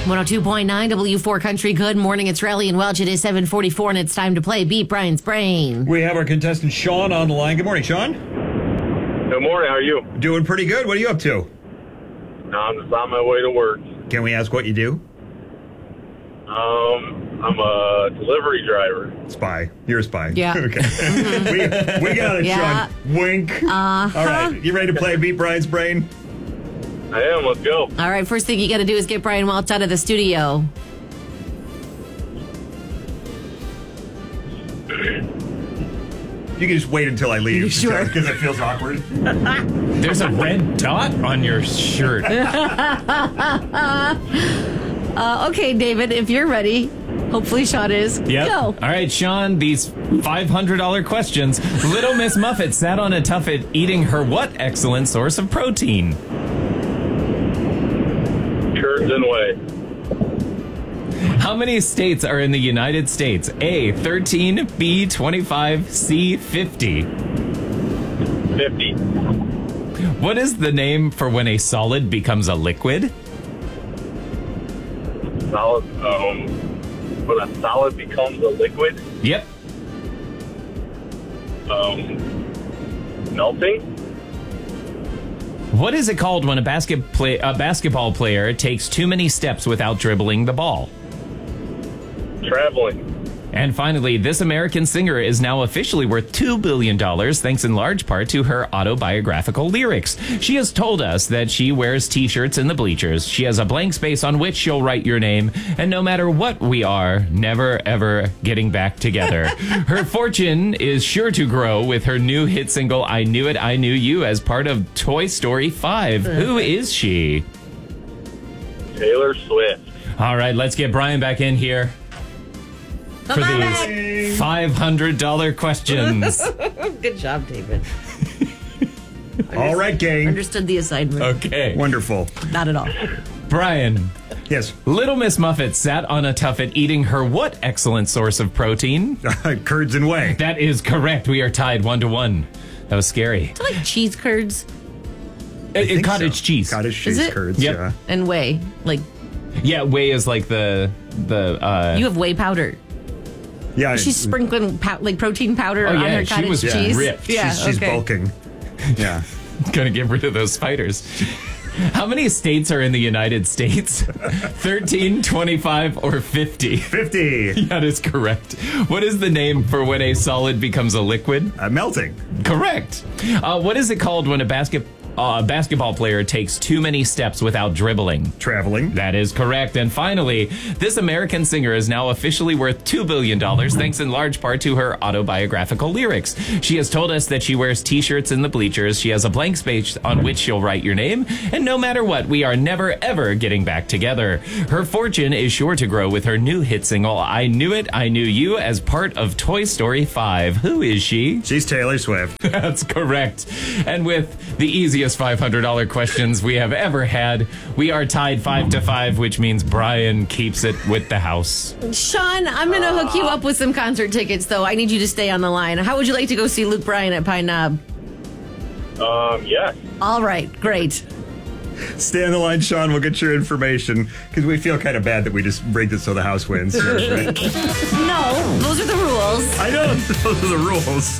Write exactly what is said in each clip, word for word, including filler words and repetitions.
one oh two point nine W four Country. Good morning. It's Riley and Welch. It is seven forty-four and it's time to play Beat Brian's Brain. We have our contestant Sean on the line. Good morning, Sean. Good morning. How are you? Doing pretty good. What are you up to? I'm just on my way to work. Can we ask what you do? Um, I'm a delivery driver. Spy. You're a spy. Yeah. Okay. we, we got it, Yeah. Sean. Wink. Uh-huh. All right. You ready to play Beat Brian's Brain? I am. Let's go. All right, first thing you got to do is get Brian Welch out of the studio. You can just wait until I leave. Sure. Because it feels awkward. There's a red dot on your shirt. Uh, okay, David, if you're ready, hopefully Sean is. Yep. Go. All right, Sean, these five hundred dollars questions. Little Miss Muffet sat on a tuffet eating her what excellent source of protein? Curds and whey. How many states are in the United States? A, thirteen, B, twenty-five, C, fifty. fifty. What is the name for when a solid becomes a liquid? Solid. Um, when a solid becomes a liquid, Yep. um, melting. What is it called when a basket play, a basketball player takes too many steps without dribbling the ball? Traveling. And finally, this American singer is now officially worth two billion dollars, thanks in large part to her autobiographical lyrics. She has told us that she wears T-shirts in the bleachers. She has a blank space on which she'll write your name. And no matter what we are, never, ever getting back together. Her fortune is sure to grow with her new hit single, I Knew It, I Knew You, as part of Toy Story five. Who is she? Taylor Swift. All right, let's get Brian back in here for these five hundred dollars questions. Good job, David. All right, gang. Understood the assignment. Okay. Wonderful. Not at all. Brian, Yes. Little Miss Muffet sat on a tuffet eating her what excellent source of protein? Curds and whey. That is correct. We are tied one to one. That was scary. Do you like cheese curds It, it- think cottage so. cheese. Cottage cheese it? curds, Yep. yeah. and whey? Like, Yeah, whey is like the the. Uh, you have whey powder. Yeah. She's sprinkling pow- like protein powder Oh, on yeah, her she cottage was cheese. ripped. Yeah, she's, she's okay. bulking. Yeah. gonna get rid of those spiders. How many states are in the United States? thirteen, twenty-five, or fifty? fifty. That is correct. What is the name for when a solid becomes a liquid? Uh, melting. Correct. Uh, what is it called when a basket uh, basketball player takes too many steps without dribbling? Traveling. That is correct. And finally, this American singer is now officially worth two billion dollars, thanks in large part to her autobiographical lyrics. She has told us that she wears T-shirts in the bleachers. She has a blank space on which she'll write your name. And no matter what, we are never, ever getting back together. Her fortune is sure to grow with her new hit single, I Knew It, I Knew You, as part of Toy Story five. Who is she? She's Taylor Swift. That's correct. And with the easiest five hundred dollars questions we have ever had, we are tied five to five, which means Brian keeps it with the house. Sean, I'm going to hook you up with some concert tickets, though. I need you to stay on the line. How would you like to go see Luke Bryan at Pine Knob? Um, yes. All right, great. Stay on the line, Sean. We'll get your information because we feel kind of bad that we just rigged it so the house wins. Right? No, those are the rules. I know. Those are the rules.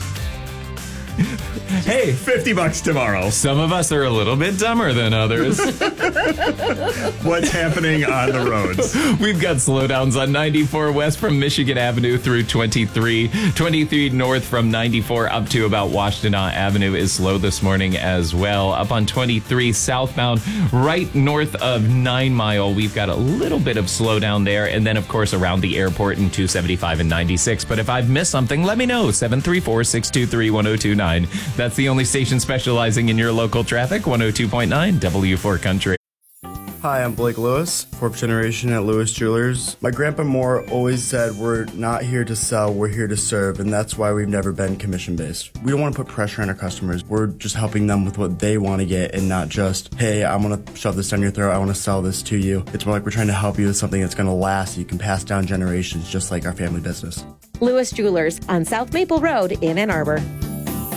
Hey, fifty bucks tomorrow. some of us are a little bit dumber than others. What's happening on the roads? We've got slowdowns on ninety-four west from Michigan Avenue through twenty-three. twenty-three north from ninety-four up to about Washtenaw Avenue is slow this morning as well. Up on twenty-three southbound, right north of Nine Mile, we've got a little bit of slowdown there. And then, of course, around the airport in two seventy-five and ninety-six. But if I've missed something, let me know. seven three four, six two three, one oh two nine. That's the only station specializing in your local traffic, one oh two point nine W four Country. Hi, I'm Blake Lewis, fourth generation at Lewis Jewelers. My grandpa Moore always said we're not here to sell, we're here to serve, and that's why we've never been commission-based. We don't want to put pressure on our customers. We're just helping them with what they want to get and not just, hey, I'm going to shove this down your throat, I want to sell this to you. It's more like we're trying to help you with something that's going to last, so you can pass down generations just like our family business. Lewis Jewelers on South Maple Road in Ann Arbor.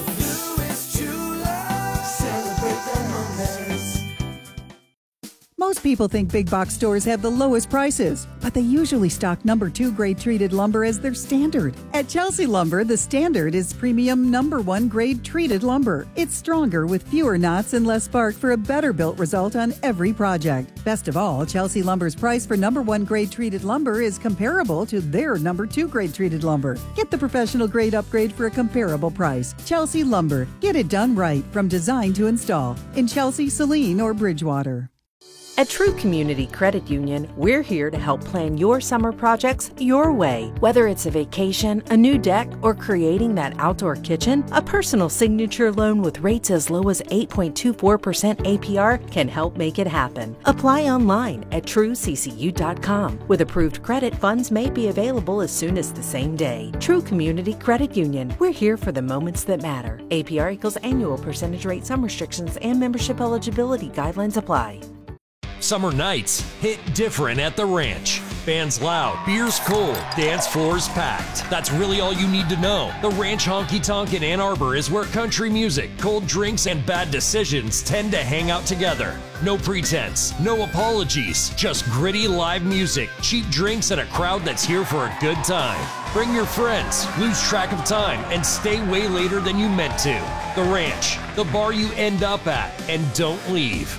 Most Most people think big box stores have the lowest prices, but they usually stock number two grade treated lumber as their standard. At Chelsea Lumber, the standard is premium number one grade treated lumber. It's stronger with fewer knots and less bark for a better built result on every project. Best of all, Chelsea Lumber's price for number one grade treated lumber is comparable to their number two grade treated lumber. Get the professional grade upgrade for a comparable price. Chelsea Lumber. Get it done right from design to install in Chelsea, Saline, or Bridgewater. At True Community Credit Union, we're here to help plan your summer projects your way. Whether it's a vacation, a new deck, or creating that outdoor kitchen, a personal signature loan with rates as low as eight point two four percent A P R can help make it happen. Apply online at true c c u dot com. With approved credit, funds may be available as soon as the same day. True Community Credit Union, we're here for the moments that matter. A P R equals annual percentage rate. Some restrictions and membership eligibility guidelines apply. Summer nights hit different at the ranch. Bands loud, beers cold, dance floors packed. That's really all you need to know. The Ranch Honky Tonk in Ann Arbor is where country music, cold drinks, and bad decisions tend to hang out together. No pretense, no apologies, just gritty live music, cheap drinks, and a crowd that's here for a good time. Bring your friends, lose track of time, and stay way later than you meant to. The Ranch, the bar you end up at, and don't leave.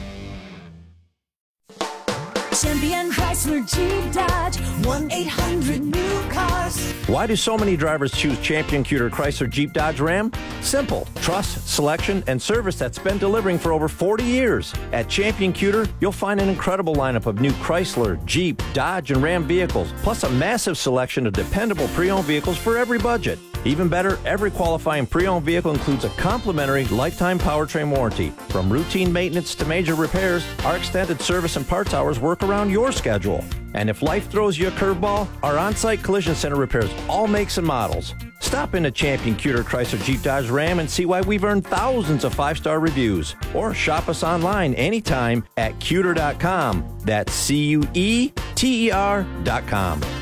Champion Chrysler Jeep Dodge, one eight hundred new cars. Why do so many drivers choose Champion Cuter Chrysler Jeep Dodge Ram? Simple. Trust, selection, and service that's been delivering for over forty years. At Champion Cuter, you'll find an incredible lineup of new Chrysler, Jeep, Dodge, and Ram vehicles, plus a massive selection of dependable pre-owned vehicles for every budget. Even better, every qualifying pre-owned vehicle includes a complimentary lifetime powertrain warranty. From routine maintenance to major repairs, our extended service and parts hours work around your schedule. And if life throws you a curveball, our on-site collision center repairs all makes and models. Stop into Champion Cuter Chrysler Jeep Dodge Ram and see why we've earned thousands of five-star reviews. Or shop us online anytime at cuter dot com. That's C U E T E R dot com.